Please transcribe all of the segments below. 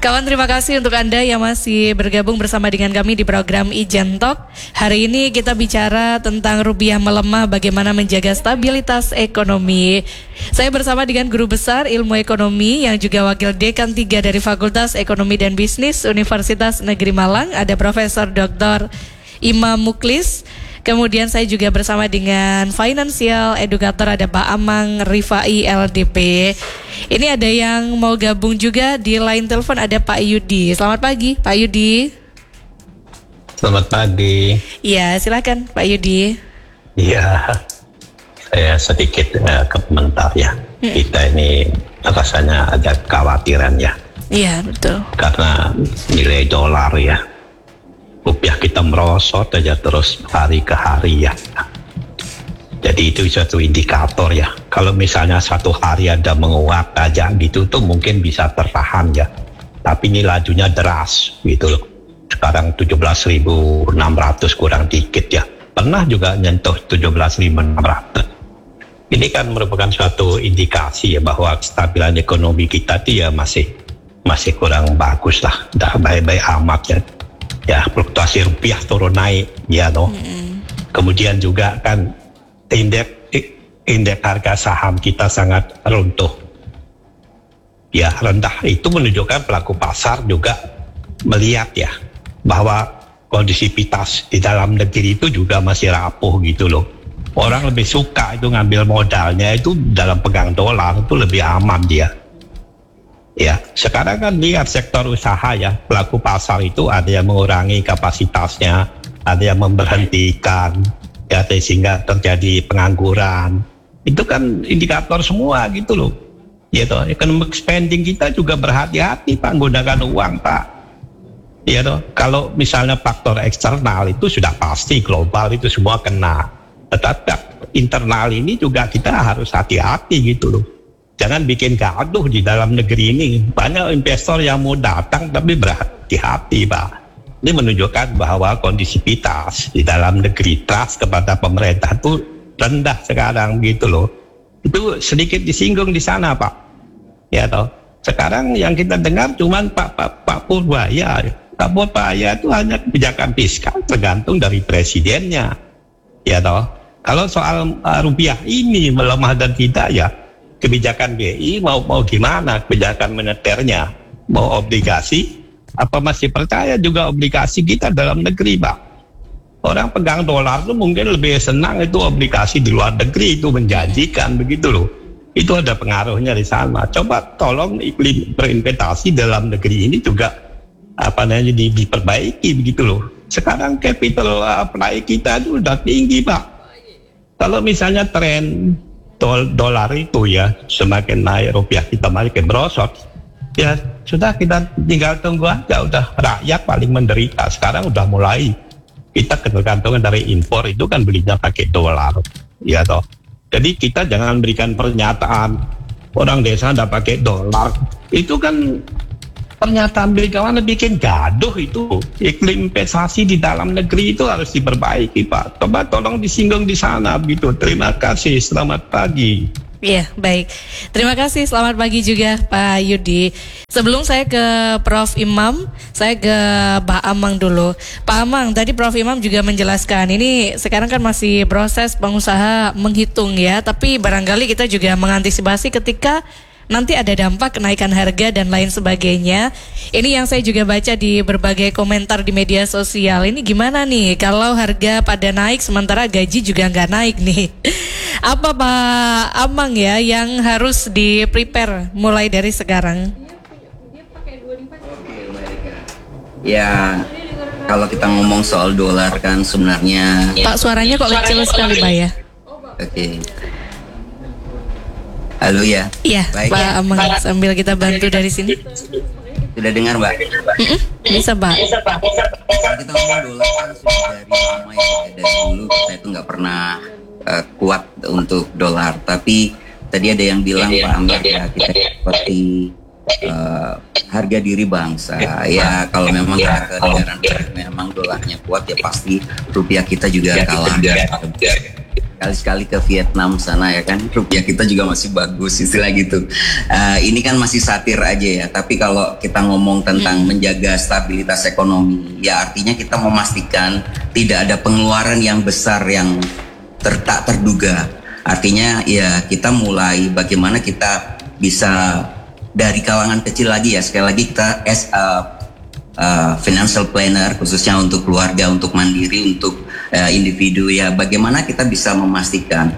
Kawan, terima kasih untuk Anda yang masih bergabung bersama dengan kami di program Ijen Talk. Hari ini kita bicara tentang rupiah melemah, bagaimana menjaga stabilitas ekonomi. Saya bersama dengan Guru Besar Ilmu Ekonomi yang juga Wakil Dekan 3 dari Fakultas Ekonomi dan Bisnis Universitas Negeri Malang, ada Profesor Dr. Imam Muklis. Kemudian saya juga bersama dengan Financial Educator, ada Pak Amang Rifai LDP. Ini ada yang mau gabung juga di line telepon, ada Pak Yudi. Selamat pagi Pak Yudi. Selamat pagi. Ya, silakan Pak Yudi. Iya, saya sedikit komentar ya. Kita ini rasanya ada kekhawatiran ya. Iya, betul. Karena nilai dolar ya, rupiah kita merosot aja terus hari ke hari ya. Jadi itu suatu indikator ya. Kalau misalnya satu hari ada menguat aja gitu tuh mungkin bisa tertahan ya. Tapi ini lajunya deras gitu loh. Sekarang 17.600 kurang dikit ya. Pernah juga nyentuh 17.600. Ini kan merupakan suatu indikasi ya bahwa kestabilan ekonomi kita tuh ya masih kurang bagus lah. Dah baik-baik amat ya. Ya, fluktuasi rupiah turun naik ya toh. Kemudian juga kan indeks harga saham kita sangat runtuh ya, rendah. Itu menunjukkan pelaku pasar juga melihat ya bahwa kondisivitas di dalam negeri itu juga masih rapuh gitu loh. Orang lebih suka itu ngambil modalnya itu dalam pegang dolar, itu lebih aman dia. Ya, sekarang kan lihat sektor usaha ya, pelaku pasar itu ada yang mengurangi kapasitasnya, ada yang memberhentikan, ya, sehingga terjadi pengangguran. Itu kan indikator semua gitu loh. Ya toh, economic spending kita juga berhati-hati Pak, menggunakan uang Pak. Ya toh, kalau misalnya faktor eksternal itu sudah pasti global itu semua kena. Tetapi internal ini juga kita harus hati-hati gitu loh. Jangan bikin gaduh di dalam negeri ini. Banyak investor yang mau datang tapi berhati-hati Pak. Ini menunjukkan bahwa kondisivitas di dalam negeri, trust kepada pemerintah itu rendah sekarang gitu loh. Itu sedikit disinggung di sana Pak. Ya toh. Sekarang yang kita dengar cuman Pak Purbaya. Pak Purbaya itu hanya kebijakan fiskal tergantung dari presidennya. Ya toh. Kalau soal rupiah ini melemah dan tidak ya, kebijakan BI mau gimana kebijakan moneternya, mau obligasi apa masih percaya juga obligasi kita dalam negeri Pak. Orang pegang dolar itu mungkin lebih senang itu obligasi di luar negeri, itu menjanjikan begitu loh. Itu ada pengaruhnya di sana. Coba tolong iklim berinvestasi dalam negeri ini juga diperbaiki begitu loh. Sekarang capital apply kita itu udah tinggi Pak. Kalau misalnya tren dolar itu ya semakin naik, rupiah kita makin merosot, ya sudah kita tinggal tunggu aja. Udah rakyat paling menderita. Sekarang udah mulai kita ketergantungan dari impor, itu kan belinya pakai dolar ya toh. Jadi kita jangan berikan pernyataan orang desa udah pakai dolar, itu kan pernyataan bagaimana bikin gaduh. Itu iklim investasi di dalam negeri itu harus diperbaiki Pak. Coba tolong disinggung di sana begitu. Terima kasih, selamat pagi. Iya, baik. Terima kasih, selamat pagi juga Pak Yudi. Sebelum saya ke Prof. Imam, saya ke Pak Amang dulu. Pak Amang, tadi Prof. Imam juga menjelaskan, ini sekarang kan masih proses pengusaha menghitung ya, tapi barangkali kita juga mengantisipasi ketika nanti ada dampak kenaikan harga dan lain sebagainya. Ini yang saya juga baca di berbagai komentar di media sosial. Ini gimana nih kalau harga pada naik sementara gaji juga nggak naik nih? Apa Pak Amang ya yang harus di-prepare mulai dari sekarang? Ya, kalau kita ngomong soal dolar kan sebenarnya. Pak, suaranya kok kecil sekali Pak ya? Oke. Halo ya. Iya, Pak Amang, sambil kita bantu dari sini. Sudah dengar Mbak? Bisa Pak. Kalau kita ngomong dolar kan sudah dari lama ya, dari dulu kita itu nggak pernah kuat untuk dolar. Tapi tadi ada yang bilang Pak Amar ya, kita seperti harga diri bangsa. Ya kalau memang kita ke negara memang dolarnya kuat ya pasti rupiah kita juga kalah. kali-sekali ke Vietnam sana ya kan, rupiah kita juga masih bagus istilah gitu. Ini kan masih satir aja ya, tapi kalau kita ngomong tentang menjaga stabilitas ekonomi, ya artinya kita memastikan tidak ada pengeluaran yang besar yang tak terduga. Artinya ya kita mulai bagaimana kita bisa dari kalangan kecil lagi ya, sekali lagi kita as a financial planner khususnya untuk keluarga, untuk mandiri, untuk individu ya, bagaimana kita bisa memastikan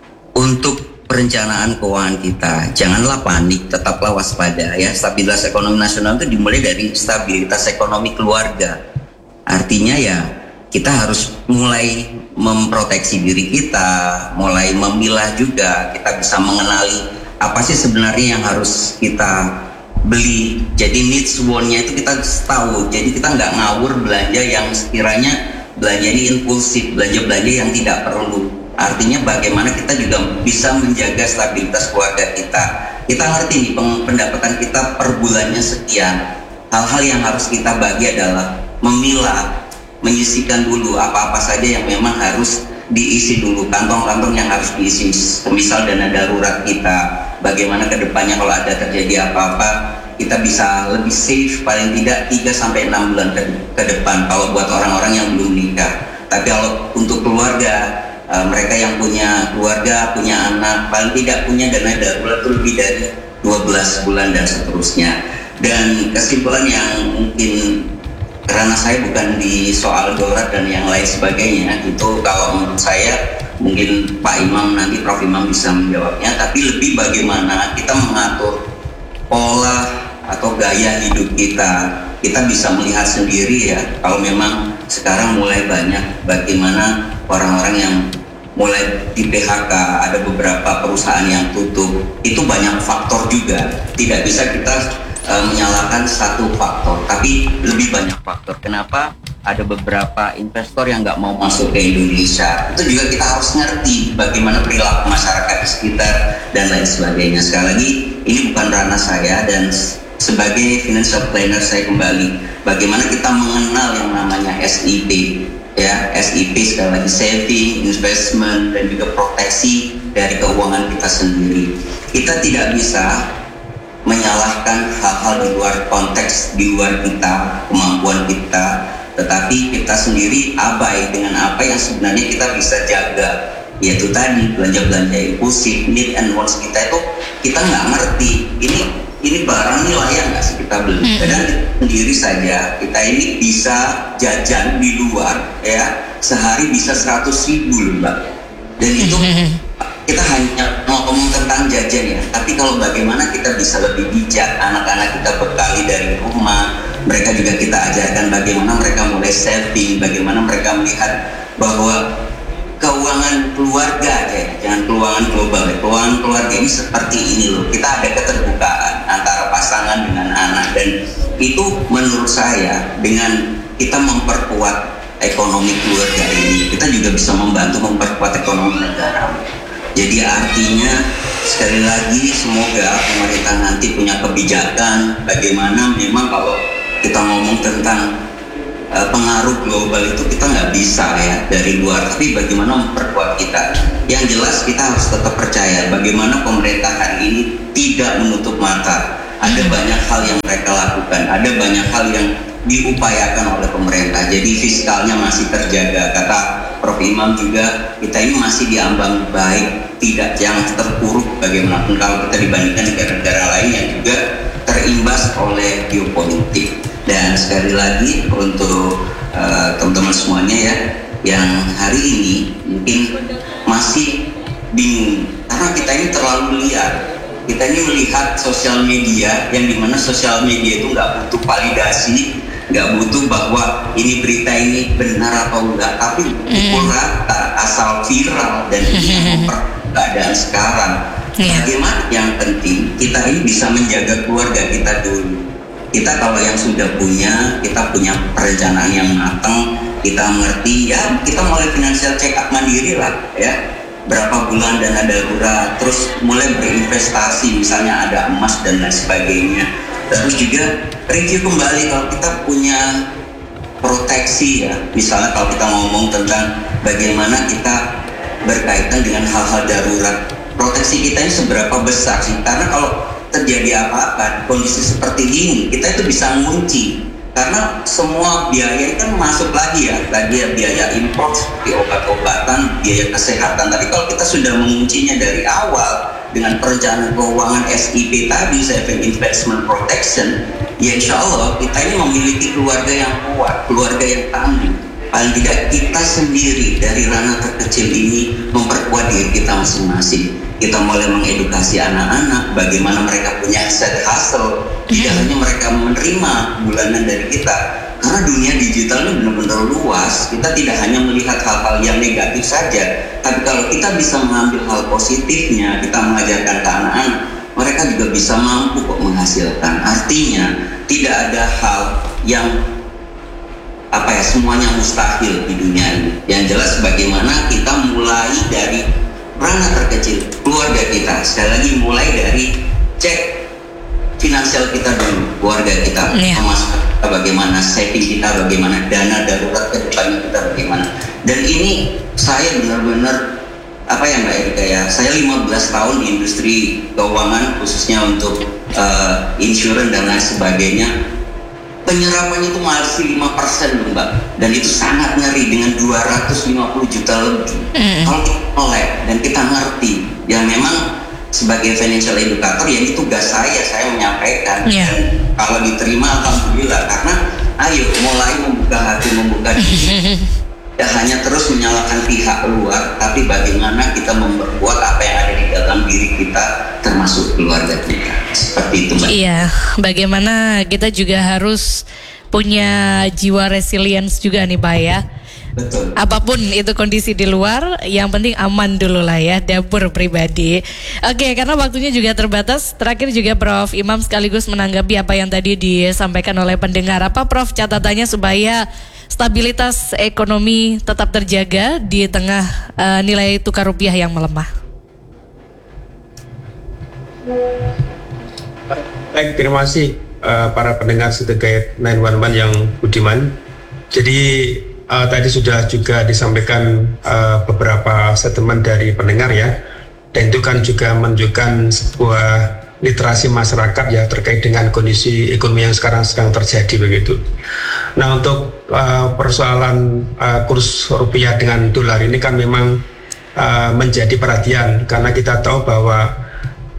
untuk perencanaan keuangan kita janganlah panik, tetaplah waspada ya. Stabilitas ekonomi nasional itu dimulai dari stabilitas ekonomi keluarga. Artinya ya kita harus mulai memproteksi diri kita, mulai memilah juga, kita bisa mengenali apa sih sebenarnya yang harus kita beli. Jadi needs want-nya itu kita tahu, jadi kita nggak ngawur belanja yang sekiranya belanja ini impulsif, belanja yang tidak perlu. Artinya bagaimana kita juga bisa menjaga stabilitas keluarga kita. Kita ngerti nih pendapatan kita per bulannya sekian. Hal-hal yang harus kita bagi adalah memilah, menyisihkan dulu apa-apa saja yang memang harus diisi dulu, kantong-kantong yang harus diisi. Misal dana darurat kita, bagaimana ke depannya kalau ada terjadi apa-apa kita bisa lebih safe paling tidak 3-6 bulan ke depan kalau buat orang-orang yang belum nikah. Tapi kalau untuk keluarga, mereka yang punya keluarga, punya anak, paling tidak punya dana darurat itu lebih dari 12 bulan dan seterusnya. Dan kesimpulan yang mungkin karena saya bukan di soal dolar dan yang lain sebagainya, itu kalau menurut saya mungkin Pak Imam nanti Prof Imam bisa menjawabnya, tapi lebih bagaimana kita mengatur pola atau gaya hidup kita. Kita bisa melihat sendiri ya, kalau memang sekarang mulai banyak bagaimana orang-orang yang mulai di PHK, ada beberapa perusahaan yang tutup, itu banyak faktor juga. Tidak bisa kita menyalahkan satu faktor, tapi lebih banyak faktor. Kenapa ada beberapa investor yang nggak mau masuk ke Indonesia? Itu juga kita harus ngerti bagaimana perilaku masyarakat di sekitar dan lain sebagainya. Sekali lagi, ini bukan ranah saya, dan sebagai financial planner saya kembali bagaimana kita mengenal yang namanya SIP ya. SIP sekali lagi saving, investment, dan juga proteksi dari keuangan kita sendiri. Kita tidak bisa menyalahkan hal-hal di luar konteks, di luar kita, kemampuan kita, tetapi kita sendiri abai dengan apa yang sebenarnya kita bisa jaga, yaitu tadi belanja-belanja impulsif, need and wants kita itu kita nggak ngerti ini barang ini layak nggak sih kita beli. Kadang sendiri saja kita ini bisa jajan di luar ya, sehari bisa 100.000 loh Mbak, dan itu kita hanya ngomong tentang jajan ya, tapi kalau bagaimana kita bisa lebih bijak, anak-anak kita bekali dari rumah, mereka juga kita ajarkan bagaimana mereka mulai saving, bagaimana mereka melihat bahwa keuangan keluarga ya, jangan keuangan global ya, keuangan keluarga ini seperti ini loh, kita ada keterbukaan antara pasangan dengan anak, dan itu menurut saya dengan kita memperkuat ekonomi keluarga ini, kita juga bisa membantu memperkuat ekonomi negara. Jadi artinya sekali lagi semoga pemerintah nanti punya kebijakan bagaimana memang kalau kita ngomong tentang pengaruh global itu kita nggak bisa ya dari luar, tapi bagaimana memperkuat kita. Yang jelas kita harus tetap percaya bagaimana pemerintah hari ini tidak menutup mata. Ada banyak hal yang mereka lakukan, ada banyak hal yang diupayakan oleh pemerintah. Jadi fiskalnya masih terjaga. Kata Prof Imam juga, kita ini masih diambang baik, tidak yang terpuruk bagaimanapun kalau kita dibandingkan negara-negara lain yang juga terimbas oleh geopolitik. Dan sekali lagi untuk teman-teman semuanya ya, yang hari ini mungkin masih bingung karena kita ini terlalu liar. Kita ini melihat sosial media yang dimana sosial media itu nggak butuh validasi, nggak butuh bahwa ini berita ini benar atau enggak, tapi pukul rata asal viral dan ini keadaan sekarang. Bagaimana yang penting kita ini bisa menjaga keluarga kita dulu. Kita kalau yang sudah punya, kita punya perencanaan yang matang, kita mengerti ya, kita mulai financial check up mandiri lah ya, berapa bulan dana darurat, terus mulai berinvestasi, misalnya ada emas dan lain sebagainya. Terus juga review kembali kalau kita punya proteksi ya, misalnya kalau kita ngomong tentang bagaimana kita berkaitan dengan hal-hal darurat. Proteksi kita ini seberapa besar sih? Karena kalau terjadi apa-apa kondisi seperti ini, kita itu bisa ngunci. Karena semua biaya kan masuk lagi ya, biaya impor seperti obat-obatan, biaya kesehatan. Tapi kalau kita sudah menguncinya dari awal dengan perencanaan keuangan SIP tadi, Saving Investment Protection, ya insya Allah kita ini memiliki keluarga yang kuat, keluarga yang tangguh. Paling tidak kita sendiri dari ranah terkecil ini memperkuat diri kita masing-masing. Kita mulai mengedukasi anak-anak bagaimana mereka punya side hustle, tidak hanya mereka menerima bulanan dari kita. Karena dunia digital ini benar-benar luas, kita tidak hanya melihat hal-hal yang negatif saja, tapi kalau kita bisa mengambil hal positifnya, kita mengajarkan ke anak-anak, mereka juga bisa mampu kok menghasilkan. Artinya tidak ada hal yang semuanya mustahil di dunia ini. Yang jelas bagaimana kita mulai dari ranah terkecil keluarga kita. Sekali lagi mulai dari cek finansial kita dulu, keluarga kita, pemasukan kita bagaimana, saving kita bagaimana, dana darurat ke depannya kita bagaimana. Dan ini saya benar-benar Mbak Erika ya, saya 15 tahun di industri keuangan khususnya untuk insurance dan lain sebagainya. Penyerapannya itu masih 5% Mbak, dan itu sangat ngeri dengan 250 juta lebih. Kalau kita melek dan kita ngerti, ya memang sebagai financial educator ya ini tugas saya menyampaikan. Dan kalau diterima alhamdulillah, karena ayo mulai membuka hati, membuka diri. Tidak hanya terus menyalahkan pihak luar, tapi bagaimana kita memperkuat apa yang ada di dalam diri kita, termasuk keluarga kita. Seperti itu Mbak. Iya, bagaimana kita juga harus punya jiwa resilience juga nih Pak ya. Betul. Apapun itu kondisi di luar, yang penting aman dulu lah ya, dapur pribadi. Oke, karena waktunya juga terbatas, terakhir juga Prof Imam sekaligus menanggapi apa yang tadi disampaikan oleh pendengar. Apa Prof catatannya supaya stabilitas ekonomi tetap terjaga di tengah nilai tukar rupiah yang melemah? Baik, terima kasih para pendengar Setegait 911 yang budiman. Jadi tadi sudah juga disampaikan beberapa statement dari pendengar ya, dan itu kan juga menunjukkan sebuah literasi masyarakat ya terkait dengan kondisi ekonomi yang sekarang sedang terjadi begitu. Nah, untuk persoalan kurs rupiah dengan dolar ini kan memang menjadi perhatian, karena kita tahu bahwa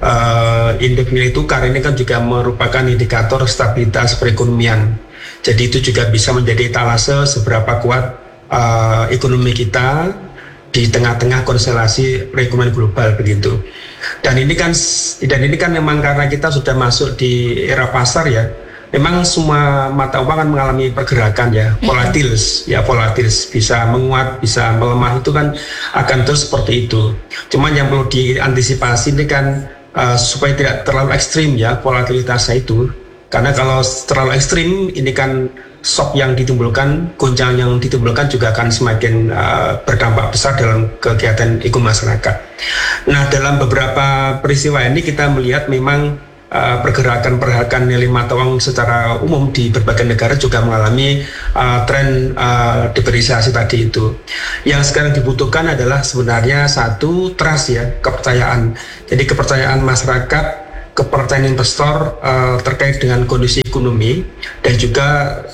indeks nilai tukar ini kan juga merupakan indikator stabilitas perekonomian. Jadi itu juga bisa menjadi etalase seberapa kuat ekonomi kita di tengah-tengah konstelasi perekonomian global begitu. Dan ini kan memang karena kita sudah masuk di era pasar ya, memang semua mata uang kan mengalami pergerakan ya, volatilis, bisa menguat, bisa melemah, itu kan akan terus seperti itu. Cuman yang perlu diantisipasi ini kan supaya tidak terlalu ekstrim ya volatilitasnya itu, karena kalau terlalu ekstrim ini kan shock yang ditimbulkan, goncangan yang ditimbulkan juga akan semakin berdampak besar dalam kegiatan ekonomi masyarakat. Nah, dalam beberapa peristiwa ini kita melihat memang pergerakan nilai mata uang secara umum di berbagai negara juga mengalami tren depresiasi tadi itu. Yang sekarang dibutuhkan adalah sebenarnya satu trust ya, kepercayaan. Jadi kepercayaan masyarakat, kepercayaan investor terkait dengan kondisi ekonomi, dan juga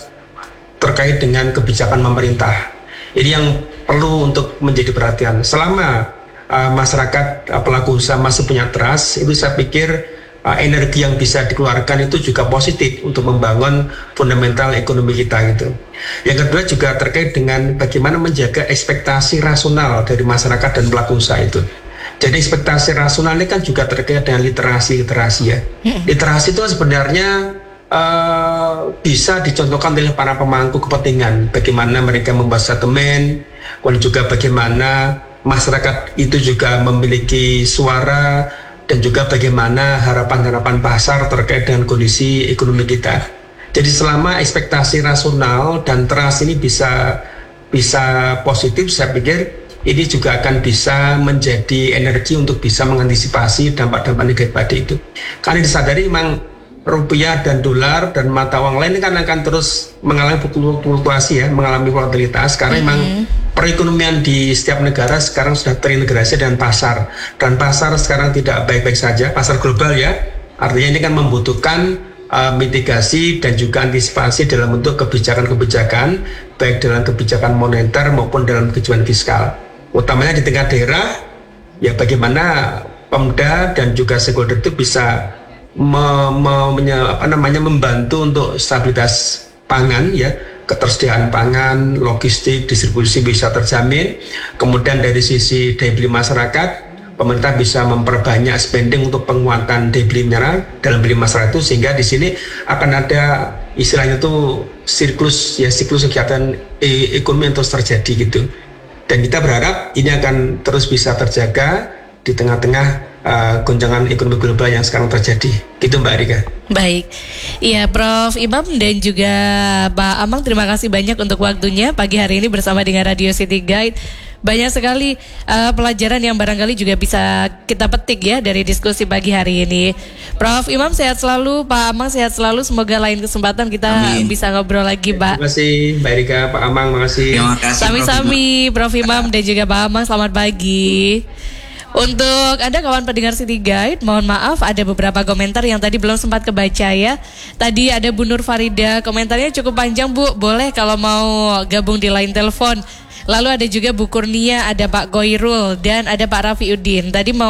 terkait dengan kebijakan pemerintah. Ini yang perlu untuk menjadi perhatian. Selama masyarakat pelaku usaha masih punya trust, itu saya pikir energi yang bisa dikeluarkan itu juga positif untuk membangun fundamental ekonomi kita gitu. Yang kedua juga terkait dengan bagaimana menjaga ekspektasi rasional dari masyarakat dan pelaku usaha itu. Jadi ekspektasi rasional ini kan juga terkait dengan literasi ya. Literasi itu sebenarnya bisa dicontohkan oleh para pemangku kepentingan, bagaimana mereka membuat settlement, dan juga bagaimana masyarakat itu juga memiliki suara, dan juga bagaimana harapan-harapan pasar terkait dengan kondisi ekonomi kita. Jadi selama ekspektasi rasional dan trust ini bisa positif, saya pikir ini juga akan bisa menjadi energi untuk bisa mengantisipasi dampak-dampak negatif tadi itu. Karena disadari memang rupiah dan dolar dan mata uang lain ini kan akan terus mengalami fluktuasi ya, mengalami volatilitas karena memang perekonomian di setiap negara sekarang sudah terintegrasi dengan pasar, dan pasar sekarang tidak baik-baik saja, pasar global ya, artinya ini kan membutuhkan mitigasi dan juga antisipasi dalam bentuk kebijakan-kebijakan baik dalam kebijakan moneter maupun dalam kebijakan fiskal, utamanya di tingkat daerah ya, bagaimana Pemda dan juga stakeholder itu bisa membantu untuk stabilitas pangan ya, ketersediaan pangan, logistik, distribusi bisa terjamin. Kemudian dari sisi daya beli masyarakat, pemerintah bisa memperbanyak spending untuk penguatan daya beli dalam beli masyarakat itu, sehingga di sini akan ada istilahnya itu siklus kegiatan ekonomi yang terus terjadi gitu. Dan kita berharap ini akan terus bisa terjaga di tengah-tengah goncangan ekonomi global yang sekarang terjadi. Gitu Mbak Rika. Baik, iya Prof. Imam dan juga Pak Amang, terima kasih banyak untuk waktunya pagi hari ini bersama dengan Radio City Guide. Banyak sekali pelajaran yang barangkali juga bisa kita petik ya dari diskusi pagi hari ini. Prof. Imam sehat selalu, Pak Amang sehat selalu. Semoga lain kesempatan kita bisa ngobrol lagi, Pak. Terima kasih Mbak Rika, Pak Amang, makasih. Terima kasih. Sami-sami Prof. Imam dan juga Pak Amang, selamat pagi. Untuk Anda kawan pendengar City Guide, mohon maaf ada beberapa komentar yang tadi belum sempat kebaca ya. Tadi ada Bu Nur Farida, komentarnya cukup panjang Bu, boleh kalau mau gabung di line telepon. Lalu ada juga Bu Kurnia, ada Pak Goirul, dan ada Pak Rafiuddin. Tadi mau